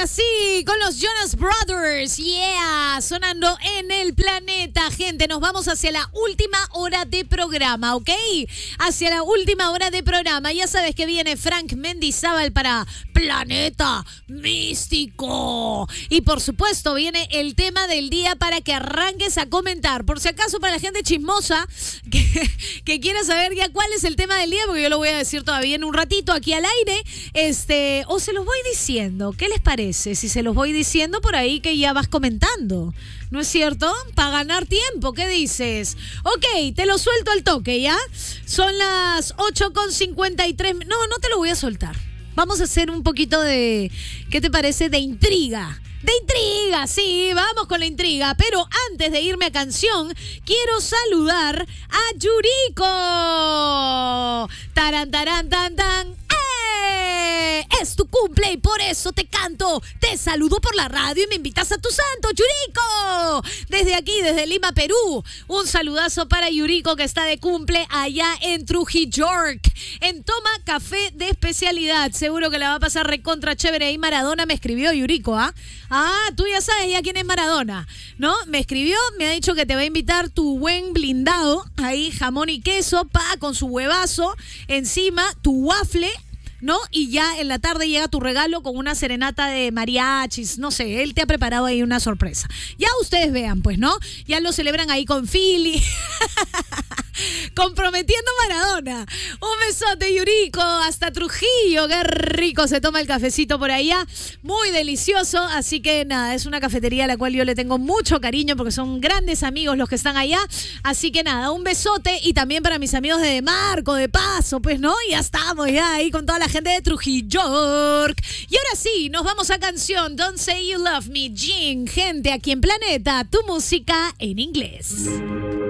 ahora sí, con los Jonas Brothers, yeah, sonando en el planeta, gente, nos vamos hacia la última hora de programa, ¿ok? Hacia la última hora de programa, ya sabes que viene Frank Mendizábal para Planeta Místico, y por supuesto viene el tema del día para que arranques a comentar, por si acaso para la gente chismosa que quiera saber ya cuál es el tema del día, porque yo lo voy a decir todavía en un ratito aquí al aire, o se los voy diciendo, ¿qué les parece? Si se los voy diciendo por ahí que ya vas comentando, ¿no es cierto? Para ganar tiempo, ¿qué dices? Ok, te lo suelto al toque, ¿ya? Son las 8:53. No te lo voy a soltar. Vamos a hacer un poquito de, ¿qué te parece? De intriga. De intriga, sí, vamos con la intriga. Pero antes de irme a canción, quiero saludar a Yuriko. Taran, taran, tan, tan. Es tu cumple y por eso te canto. Te saludo por la radio y me invitas a tu santo, Yuriko. Desde aquí, desde Lima, Perú. Un saludazo para Yuriko que está de cumple allá en Trujillo, en Toma Café de Especialidad. Seguro que la va a pasar recontra chévere. Ahí Maradona me escribió, Yuriko, ¿ah? Tú ya sabes ya quién es Maradona, ¿no? Me escribió, me ha dicho que te va a invitar tu buen blindado. Ahí jamón y queso, con su huevazo encima, tu waffle, ¿no? Y ya en la tarde llega tu regalo con una serenata de mariachis, no sé, él te ha preparado ahí una sorpresa. Ya ustedes vean, pues, ¿no? Ya lo celebran ahí con Philly. Comprometiendo a Maradona. Un besote, Yuriko, hasta Trujillo. Qué rico se toma el cafecito por allá. Muy delicioso. Así que nada, es una cafetería a la cual yo le tengo mucho cariño porque son grandes amigos los que están allá. Así que nada, un besote. Y también para mis amigos de Marco, de Paso, pues, ¿no? Ya estamos ya ahí con toda la gente de Trujillo. Y ahora sí, nos vamos a canción Don't Say You Love Me, Jing. Gente, aquí en Planeta, tu música en inglés.